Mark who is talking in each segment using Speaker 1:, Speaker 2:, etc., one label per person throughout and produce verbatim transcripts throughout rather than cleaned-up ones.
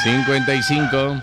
Speaker 1: cincuenta y cinco.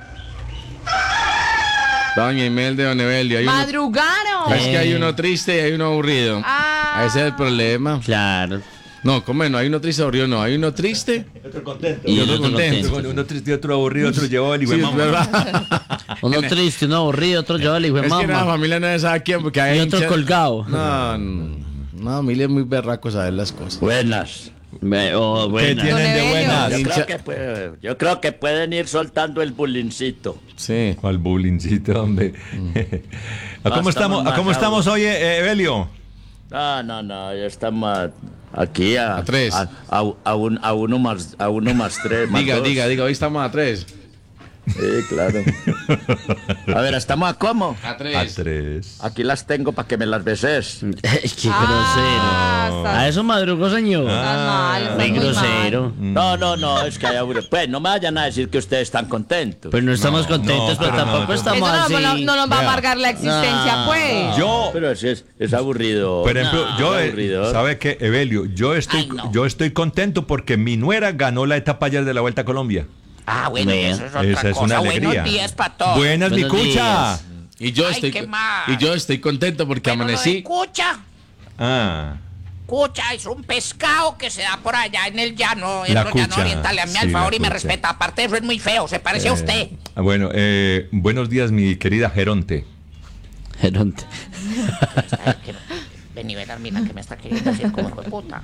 Speaker 1: Doña Imelda de Don Evelio. Hay uno,
Speaker 2: ¡Madrugaron!
Speaker 1: es que hay uno triste y hay uno aburrido.
Speaker 2: Ah.
Speaker 1: Ese es el problema.
Speaker 3: Claro.
Speaker 1: No, ¿cómo no? Hay uno triste y aburrido, no. Hay uno triste
Speaker 4: Otro contento.
Speaker 1: y otro contento.
Speaker 4: Bueno, uno triste, otro aburrido, otro llevó el hijo
Speaker 1: Sí,
Speaker 4: de
Speaker 1: es
Speaker 4: mamá.
Speaker 1: verdad.
Speaker 3: Uno triste, uno aburrido, otro yo le hijo de
Speaker 1: Es que en la
Speaker 3: mamá.
Speaker 1: familia no se sabe quién, porque hay
Speaker 3: Y otro
Speaker 1: hinchas-
Speaker 3: colgado.
Speaker 1: No, no, no, familia es muy berraco saber las cosas.
Speaker 5: Buenas.
Speaker 3: Ve- oh,
Speaker 4: ¿Qué
Speaker 3: buena.
Speaker 4: tienen de
Speaker 2: Evelio.
Speaker 4: buenas?
Speaker 5: Yo
Speaker 1: Hincha-
Speaker 5: creo, que puede- yo creo que pueden ir soltando el bullincito.
Speaker 1: Sí.
Speaker 4: ¿Cuál bullingcito, hombre? ¿A cómo
Speaker 5: Ah,
Speaker 4: estamos,
Speaker 5: estamos
Speaker 4: ¿a cómo
Speaker 5: más
Speaker 4: estamos hoy, eh, Evelio?
Speaker 5: No, no, no, ya estamos aquí a,
Speaker 1: A tres.
Speaker 5: A, a- a un- a uno más, a uno más tres. Más
Speaker 1: Diga,
Speaker 5: dos.
Speaker 1: diga, diga, hoy estamos a tres.
Speaker 5: Sí, claro. A ver, ¿estamos a cómo?
Speaker 1: A
Speaker 4: A
Speaker 1: tres.
Speaker 4: tres.
Speaker 5: Aquí las tengo para que me las beses.
Speaker 3: Qué
Speaker 2: Ah,
Speaker 3: grosero.
Speaker 2: estás-
Speaker 3: A eso madrugó, señor.
Speaker 2: estás mal, estás
Speaker 3: Muy
Speaker 2: muy
Speaker 3: grosero.
Speaker 5: No, no, no, es que hay aburrido. Pues no me vayan a decir que ustedes están contentos.
Speaker 3: Pues no estamos
Speaker 4: No,
Speaker 3: contentos,
Speaker 4: no,
Speaker 3: pero
Speaker 4: pero
Speaker 3: tampoco
Speaker 4: no,
Speaker 2: Eso
Speaker 3: estamos
Speaker 2: no,
Speaker 3: así.
Speaker 2: no- no nos va a
Speaker 4: Vea.
Speaker 2: amargar la existencia,
Speaker 3: No.
Speaker 2: pues.
Speaker 4: Yo,
Speaker 5: Pero es, es, es aburrido.
Speaker 4: por ejemplo,
Speaker 5: No,
Speaker 4: yo,
Speaker 5: es
Speaker 4: eh,
Speaker 5: aburrido.
Speaker 4: ¿sabe qué, Evelio? Yo estoy,
Speaker 5: Ay, no.
Speaker 4: yo estoy contento porque mi nuera ganó la etapa ayer de la Vuelta a Colombia.
Speaker 6: Ah, bueno,
Speaker 3: Vea.
Speaker 6: eso es otra
Speaker 4: Esa es
Speaker 6: cosa.
Speaker 4: una alegría.
Speaker 6: Buenos días para todos.
Speaker 4: Buenas, mi
Speaker 3: Buenos
Speaker 4: cucha.
Speaker 3: días.
Speaker 1: Y yo
Speaker 6: Ay,
Speaker 1: estoy
Speaker 6: qué mal.
Speaker 1: y yo estoy contento porque
Speaker 6: Bueno, lo de
Speaker 1: amanecí.
Speaker 6: cucha.
Speaker 4: Ah,
Speaker 6: Cucha es un pescado que se da por allá en el llano, en
Speaker 4: La
Speaker 6: los llanos
Speaker 4: cucha.
Speaker 6: orientales. A mí,
Speaker 4: Sí,
Speaker 6: al favor,
Speaker 4: la
Speaker 6: y me
Speaker 4: cucha.
Speaker 6: respeta. Aparte de eso, es muy feo. Se parece a usted.
Speaker 4: ah, bueno, eh, buenos días, mi querida Geronte.
Speaker 3: Geronte.
Speaker 6: Ay, que- Vení, ven, mira, que me está queriendo decir como hijo de puta.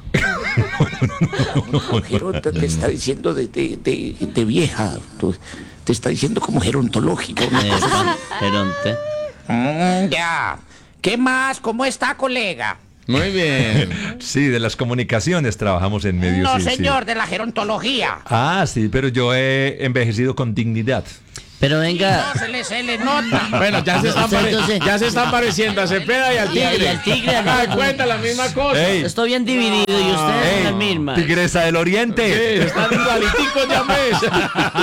Speaker 7: Geronte te está diciendo de, de, de, de vieja, tú- te está diciendo como gerontológico. una cosa
Speaker 3: Eso, Geronte.
Speaker 6: Mm, ya. ¿Qué más? ¿Cómo está, colega?
Speaker 1: Muy bien.
Speaker 4: Sí, de las comunicaciones trabajamos en medios.
Speaker 6: No,
Speaker 4: sí, sí.
Speaker 6: señor, de la gerontología.
Speaker 4: Ah, sí, pero yo he envejecido con dignidad.
Speaker 3: Pero venga.
Speaker 6: No, se le, se le nota.
Speaker 1: Bueno, ya se están, pare-
Speaker 3: Entonces-
Speaker 1: ya se están pareciendo a Cepeda y al
Speaker 3: Y a-
Speaker 1: tigre.
Speaker 3: y al tigre,
Speaker 1: Ah,
Speaker 3: ¿no?
Speaker 1: cuenta la misma cosa.
Speaker 4: Ey.
Speaker 3: Estoy bien dividido y ustedes
Speaker 4: Ey,
Speaker 3: en la misma.
Speaker 4: Tigresa del Oriente.
Speaker 1: Sí, están igualiticos ya pues.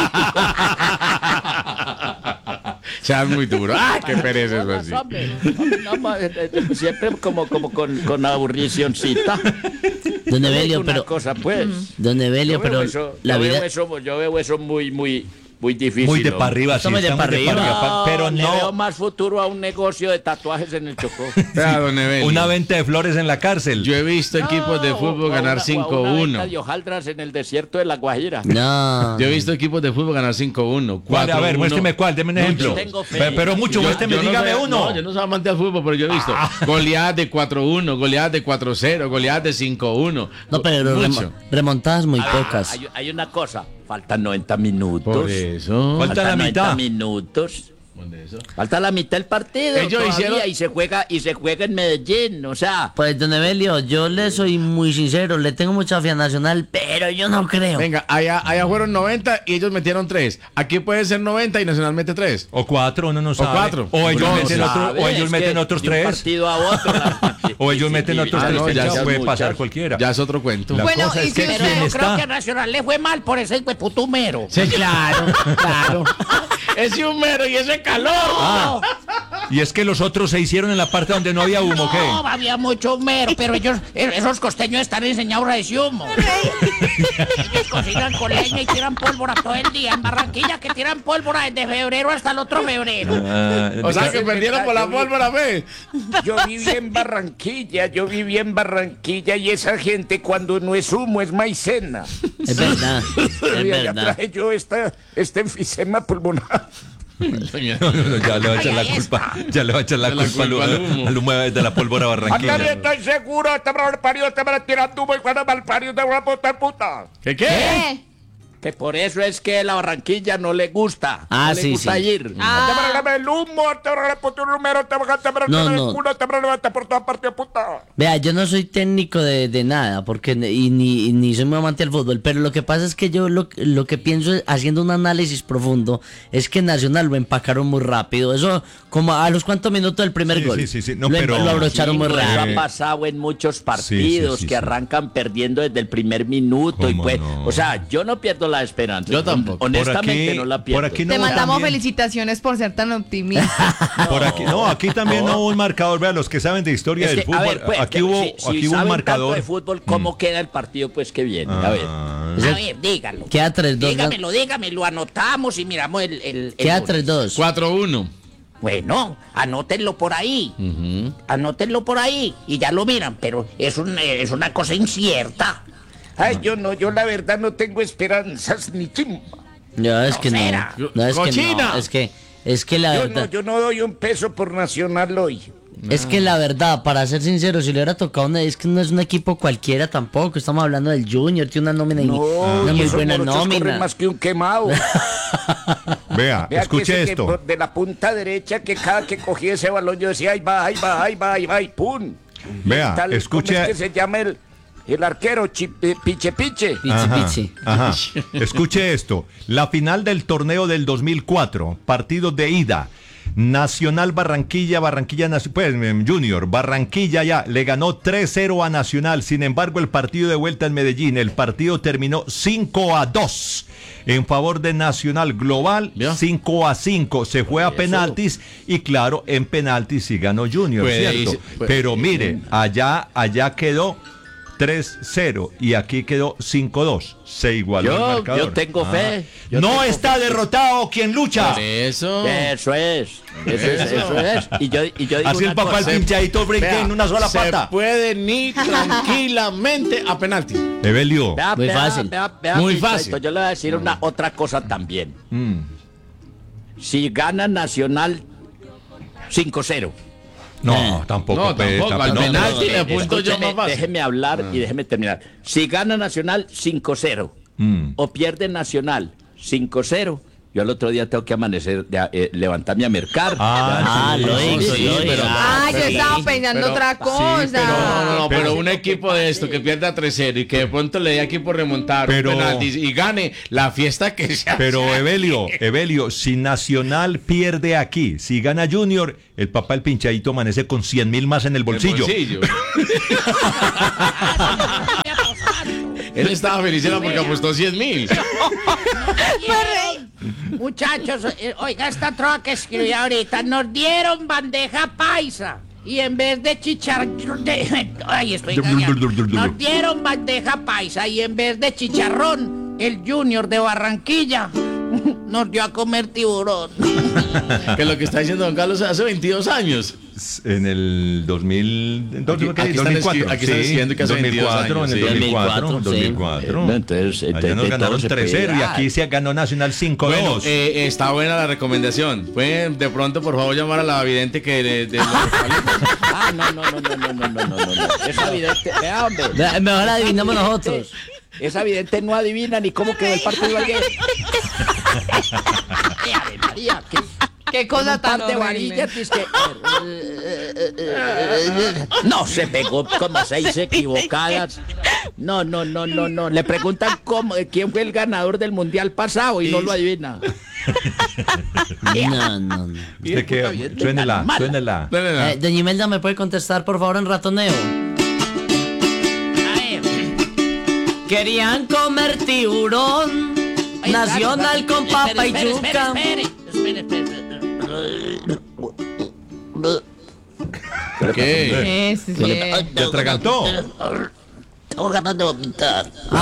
Speaker 1: Ya es muy duro. ¡Ah, qué pereza eso así!
Speaker 5: Hombre, no, ma- eh, eh, siempre como, como con, con aburricioncita.
Speaker 3: Don Evelio,
Speaker 5: Una
Speaker 3: pero.
Speaker 5: cosa, pues.
Speaker 3: Don Evelio,
Speaker 5: Yo veo
Speaker 3: pero
Speaker 5: eso,
Speaker 3: la
Speaker 5: yo veo
Speaker 3: vida.
Speaker 5: eso, yo veo eso muy, muy, muy difícil.
Speaker 4: Muy de
Speaker 5: ¿no?
Speaker 4: para arriba, sí,
Speaker 3: Estamos de
Speaker 4: estamos
Speaker 3: pa' arriba.
Speaker 4: pa- pero
Speaker 5: le veo
Speaker 4: no
Speaker 5: más futuro a un negocio de tatuajes en el Chocó.
Speaker 1: Vea, don Evelio,
Speaker 4: una venta de flores en la cárcel.
Speaker 1: yo he visto equipos de
Speaker 5: No,
Speaker 1: fútbol
Speaker 5: o
Speaker 1: ganar
Speaker 5: una-
Speaker 1: cinco
Speaker 5: o una venta
Speaker 1: uno.
Speaker 5: de hojaldras en el desierto de La Guajira.
Speaker 3: No.
Speaker 1: Yo he visto equipos de fútbol ganar cinco uno.
Speaker 4: ¿Cuál? A ver, muéstreme cuál, deme un ejemplo.
Speaker 5: tengo fe.
Speaker 4: Pero, pero mucho,
Speaker 1: Yo-
Speaker 4: muéstreme,
Speaker 1: yo no
Speaker 4: dígame
Speaker 1: sé-
Speaker 4: uno.
Speaker 1: No, yo no soy amante del fútbol, pero yo he visto goleadas de cuatro uno, goleadas de cuatro cero, goleadas de cinco uno.
Speaker 3: No, pero
Speaker 1: Mucho.
Speaker 3: remo- remontadas muy
Speaker 5: A ver,
Speaker 3: pocas.
Speaker 5: Hay, hay una cosa, faltan noventa minutos.
Speaker 1: Por eso.
Speaker 4: Falta la
Speaker 5: Faltan noventa
Speaker 4: mitad.
Speaker 5: minutos. Falta la mitad del partido.
Speaker 1: Ellos
Speaker 5: todavía,
Speaker 1: hicieron-
Speaker 5: y se juega y se juega en Medellín, o sea,
Speaker 3: Pues, don Evelio, yo le soy muy sincero, le tengo mucha fe a Nacional, pero yo no creo.
Speaker 1: Venga, allá, allá fueron noventa y ellos metieron tres. Aquí puede ser noventa y Nacional mete tres.
Speaker 4: O cuatro, uno no sabe.
Speaker 1: cuatro.
Speaker 4: O ellos
Speaker 1: No
Speaker 4: meten,
Speaker 1: sabe,
Speaker 4: otro, o ellos
Speaker 5: es
Speaker 4: meten
Speaker 5: que
Speaker 4: otros
Speaker 5: de un
Speaker 4: tres.
Speaker 5: partido a otro, la-
Speaker 4: O ellos
Speaker 5: sí,
Speaker 4: meten
Speaker 5: sí,
Speaker 4: otros
Speaker 5: ah,
Speaker 4: tres.
Speaker 1: no,
Speaker 4: que
Speaker 1: ya
Speaker 4: ya
Speaker 1: son
Speaker 4: puede
Speaker 5: muchas.
Speaker 4: pasar cualquiera.
Speaker 1: Ya es otro cuento.
Speaker 4: La
Speaker 2: Bueno,
Speaker 4: cosa
Speaker 2: y
Speaker 4: es que
Speaker 2: si
Speaker 6: Pero
Speaker 2: usted-
Speaker 4: quién
Speaker 6: yo creo
Speaker 4: está.
Speaker 6: que a Nacional le fue mal por ese putumero.
Speaker 3: Sí, claro, claro.
Speaker 1: Ese humero y ese calor.
Speaker 4: Ah, y es que los otros se hicieron en la parte donde no había humo, ¿qué?
Speaker 6: No, había mucho humero, pero ellos, esos costeños están enseñados a ese humo. Ellos cocinan con leña y tiran pólvora todo el día. En Barranquilla que tiran pólvora desde febrero hasta el otro febrero.
Speaker 4: Ah,
Speaker 1: O sea que
Speaker 7: es
Speaker 1: perdieron
Speaker 7: verdad,
Speaker 1: por la
Speaker 7: yo vi-
Speaker 1: pólvora, ve.
Speaker 7: Yo viví en Barranquilla, yo viví en Barranquilla y esa gente cuando no es humo es maicena.
Speaker 3: Es verdad,
Speaker 7: Y
Speaker 3: es
Speaker 7: allá
Speaker 3: verdad.
Speaker 7: traje yo esta, este enfisema pulmonar.
Speaker 4: No, no, no, ya le va a echar la
Speaker 6: Ay, ahí
Speaker 4: culpa. Ya le va a echar la
Speaker 1: De la
Speaker 4: culpa al,
Speaker 1: culpa al humo.
Speaker 4: al humo de la pólvora
Speaker 7: Andale,
Speaker 4: barranquilla.
Speaker 7: estoy seguro, este mal parido, este mal tirando humo y cuando mal parido te voy a botar puta.
Speaker 1: ¿Qué qué?
Speaker 2: ¿Qué?
Speaker 5: Que por eso es que la Barranquilla no le gusta.
Speaker 3: Ah,
Speaker 5: no le
Speaker 3: sí,
Speaker 5: gusta
Speaker 3: sí.
Speaker 5: ir.
Speaker 2: Ah,
Speaker 7: Te el humo, te voy a poner un número, te voy a te voy a
Speaker 3: No,
Speaker 7: el
Speaker 3: no.
Speaker 7: culo, te voy a levantar por todas partes, puta.
Speaker 3: Vea, yo no soy técnico de, de nada, porque ne- y ni, ni soy muy amante del fútbol, pero lo que pasa es que yo lo, lo que pienso, es, haciendo un análisis profundo, es que Nacional lo empacaron muy rápido. Eso, como a los cuantos minutos del primer
Speaker 4: Sí,
Speaker 3: gol.
Speaker 4: sí, sí, sí. No,
Speaker 3: lo, em-
Speaker 4: pero-
Speaker 3: lo abrocharon
Speaker 5: Sí,
Speaker 3: muy
Speaker 5: pues, eso
Speaker 3: rápido.
Speaker 5: ha pasado en muchos partidos
Speaker 4: Sí, sí, sí,
Speaker 5: que
Speaker 4: sí.
Speaker 5: arrancan perdiendo desde el primer minuto y
Speaker 4: ¿Cómo
Speaker 5: pues,
Speaker 4: no?
Speaker 5: o sea, yo no pierdo la esperanza.
Speaker 1: Yo tampoco.
Speaker 5: Honestamente
Speaker 4: Por aquí-
Speaker 5: no la pierdo.
Speaker 4: por aquí no
Speaker 2: te
Speaker 4: hubo
Speaker 2: mandamos
Speaker 4: también-
Speaker 2: felicitaciones por ser tan optimista.
Speaker 4: Por aquí, no, aquí también no hubo un marcador. Vea, los que saben de historia
Speaker 5: Es
Speaker 4: del
Speaker 5: que, a
Speaker 4: fútbol,
Speaker 5: ver, pues,
Speaker 4: aquí
Speaker 5: que
Speaker 4: hubo,
Speaker 5: si- si
Speaker 4: aquí hubo un
Speaker 5: saben tanto
Speaker 4: marcador.
Speaker 5: de fútbol, ¿cómo queda el partido? Pues que viene. A ver.
Speaker 4: Ah,
Speaker 3: Ese-
Speaker 6: A ver, dígalo.
Speaker 3: Queda tres dos.
Speaker 6: Dígamelo, dígamelo, anotamos y miramos el... el, el
Speaker 3: Queda
Speaker 6: lunes.
Speaker 3: tres dos.
Speaker 1: cuatro uno.
Speaker 6: Bueno, anótenlo por ahí. Anótenlo por ahí y ya lo miran, pero es, un, es una cosa incierta.
Speaker 7: Ay, yo no, yo la verdad no tengo esperanzas ni chimba.
Speaker 3: No, es que no.
Speaker 6: Grosera.
Speaker 3: No, es que
Speaker 1: ¡Cochina!
Speaker 3: no. Es que, es que la
Speaker 7: Yo no,
Speaker 3: verdad.
Speaker 7: yo no doy un peso por Nacional hoy.
Speaker 3: Es que la verdad, para ser sincero, si le hubiera tocado una, es que no es un equipo cualquiera tampoco. Estamos hablando del Junior, tiene una nómina y
Speaker 7: No,
Speaker 3: una
Speaker 7: y
Speaker 3: muy
Speaker 7: esos
Speaker 3: buena
Speaker 7: morochos corren
Speaker 3: nómina.
Speaker 7: más que un quemado.
Speaker 4: Vea,
Speaker 7: Vea que
Speaker 4: escuche
Speaker 7: ese que
Speaker 4: esto.
Speaker 7: por- de la punta derecha, que cada que cogía ese balón yo decía, ahí va, ahí va, ahí va, ahí va, y pum.
Speaker 4: Vea,
Speaker 7: Tal-
Speaker 4: escuche-
Speaker 7: ¿Cómo es que se llama el, el arquero? Chi- eh, piche Piche.
Speaker 3: Pichi,
Speaker 4: Ajá,
Speaker 3: pichi.
Speaker 4: ajá. Escuche esto. La final del torneo del dos mil cuatro, partidos de ida. Nacional Barranquilla, Barranquilla Naci- pues, em, Junior, Barranquilla ya le ganó tres cero a Nacional. Sin embargo, el partido de vuelta en Medellín, el partido terminó cinco a dos en favor de Nacional. Global
Speaker 1: Ya.
Speaker 4: cinco a cinco. Se fue a penaltis y claro, en penaltis sí ganó Junior,
Speaker 1: Puede
Speaker 4: ¿cierto?
Speaker 1: irse- puede-
Speaker 4: Pero mire, allá allá quedó tres cero y aquí quedó cinco dos. Se igualó el
Speaker 5: Yo,
Speaker 4: marcador.
Speaker 5: yo tengo fe. Yo
Speaker 4: No
Speaker 5: tengo
Speaker 4: está
Speaker 5: fe.
Speaker 4: derrotado quien lucha.
Speaker 1: Por eso.
Speaker 5: Eso es. Eso es, eso es. Y yo, y yo digo
Speaker 4: Así el
Speaker 5: una
Speaker 4: papá el
Speaker 5: cosa.
Speaker 4: pinchadito brinca
Speaker 1: Vea,
Speaker 4: en una sola
Speaker 1: se
Speaker 4: pata.
Speaker 1: pueden ir tranquilamente a penalti.
Speaker 4: Evelio.
Speaker 5: Vea,
Speaker 3: Muy
Speaker 5: vea,
Speaker 3: fácil.
Speaker 5: vea, vea,
Speaker 1: Muy
Speaker 5: pinchadito,
Speaker 1: fácil.
Speaker 5: Yo le voy a decir una otra cosa también.
Speaker 4: Mm.
Speaker 5: Si gana Nacional cinco cero.
Speaker 4: No, tampoco.
Speaker 1: No,
Speaker 4: pe-
Speaker 1: tampoco, al
Speaker 4: no,
Speaker 1: penalti
Speaker 4: no,
Speaker 1: le apunto yo
Speaker 5: Escúcheme,
Speaker 1: más fácil.
Speaker 5: déjeme hablar y déjeme terminar. Si gana Nacional cinco cero
Speaker 4: Mm.
Speaker 5: o pierde Nacional cinco cero, yo el otro día tengo que amanecer, de- eh, levantarme a mercar.
Speaker 4: Ah,
Speaker 3: Ah,
Speaker 4: sí,
Speaker 3: lo
Speaker 4: sí,
Speaker 3: hizo,
Speaker 4: sí,
Speaker 3: lo
Speaker 4: pero-
Speaker 3: hizo.
Speaker 2: Ah, yo
Speaker 1: pero-
Speaker 2: estaba pensando
Speaker 1: pero-
Speaker 2: otra cosa.
Speaker 4: pero-
Speaker 1: No, no, no, pero
Speaker 4: Pero-
Speaker 1: un equipo de esto que pierda tres cero y que de pronto le dé aquí por remontar
Speaker 4: Pero-
Speaker 1: un penalti y gane la fiesta que se hace.
Speaker 4: Pero Evelio, Evelio, si Nacional pierde aquí, si gana Junior, el papá el pinchadito amanece con cien mil más en el
Speaker 1: El
Speaker 4: bolsillo.
Speaker 1: bolsillo. Él estaba feliz era porque apostó cien mil.
Speaker 6: Muchachos, eh, oiga esta trova que escribí ahorita. Nos dieron bandeja paisa. Y en vez de chicharrón... de- Ay, estoy engañado. Nos dieron bandeja paisa. Y en vez de chicharrón, el Junior de Barranquilla nos dio a comer tiburón.
Speaker 1: Que es lo que está diciendo Don Carlos hace veintidós años.
Speaker 4: En el dos mil, en dos-
Speaker 1: Aquí-
Speaker 4: ¿qué?
Speaker 1: aquí están
Speaker 4: dos mil cuatro,
Speaker 1: escri- aquí están
Speaker 4: sí,
Speaker 1: escribiendo que hace
Speaker 4: dos mil cuatro,
Speaker 1: veintidós
Speaker 4: en el
Speaker 1: años, sí.
Speaker 4: dos mil cuatro,
Speaker 3: dos mil cuatro,
Speaker 4: dos mil cuatro.
Speaker 5: Eh, entonces,
Speaker 4: Allá
Speaker 5: entonces,
Speaker 4: nos
Speaker 5: de
Speaker 4: ganaron
Speaker 5: todo se
Speaker 4: tres cero y
Speaker 5: puede
Speaker 4: aquí se ganó Nacional cinco dos.
Speaker 1: Bueno, eh, está buena la recomendación. Pueden de pronto, por favor, llamar a la vidente que de, de-
Speaker 5: Ah, no, no, no, no, no, no, no, no, no. Esa vidente, vea, hombre.
Speaker 3: Ve- Mejor adivinamos
Speaker 5: Esa
Speaker 3: nosotros.
Speaker 5: vidente- Esa vidente no adivina ni cómo quedó el partido ayer. Eh, Ave María, qué,
Speaker 2: Qué cosa
Speaker 5: un
Speaker 2: tan
Speaker 5: par de
Speaker 2: horrible.
Speaker 5: varillas, es que... No, se pegó como seis equivocadas. No, no, no, no, no. Le preguntan cómo, quién fue el ganador del mundial pasado y no lo adivina.
Speaker 3: No, no, no.
Speaker 4: Usted que, suénela, suénela.
Speaker 1: No, no, no.
Speaker 3: Eh, doña Imelda, ¿me puede contestar por favor en ratoneo?
Speaker 6: A ver.
Speaker 3: Querían comer tiburón.
Speaker 6: Ay,
Speaker 3: Nacional
Speaker 6: claro,
Speaker 3: con papa y
Speaker 6: espere,
Speaker 3: yuca.
Speaker 6: Espere, espere, espere, espere.
Speaker 1: ¿Qué?
Speaker 2: Sí, sí, sí.
Speaker 4: ¿Te atragantó?
Speaker 6: Tengo ganas de vomitar.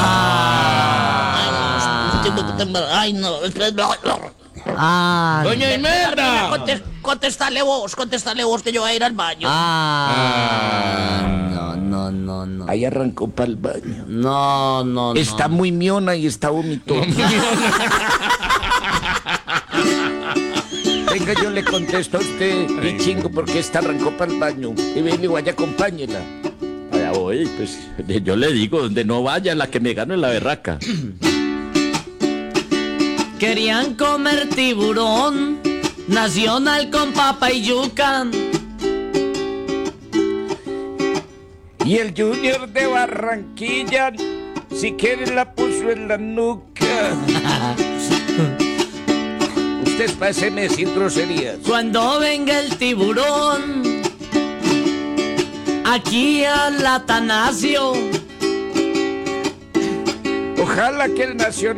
Speaker 3: Ah.
Speaker 6: Ay, no.
Speaker 3: Ah.
Speaker 1: Doña Imelda.
Speaker 6: Contes- Contéstale vos, contéstale vos que yo voy a ir al baño.
Speaker 3: Ah. No, no, no, no.
Speaker 7: Ahí arrancó para el baño.
Speaker 3: No, no, no.
Speaker 7: Está muy miona y está vomitando. Venga, yo le contesto a usted, pichingo, porque esta arrancó para el baño. Y ven y vaya, acompáñela.
Speaker 5: Allá voy, pues yo le digo, donde no vaya, la que me gano es la berraca.
Speaker 3: Querían comer tiburón. Nacional con papa y yuca.
Speaker 7: Y el Junior de Barranquilla, si quiere la puso en la nuca. Ustedes parecen decir groserías.
Speaker 3: Cuando venga el tiburón aquí al Atanasio.
Speaker 7: Ojalá que el Nacional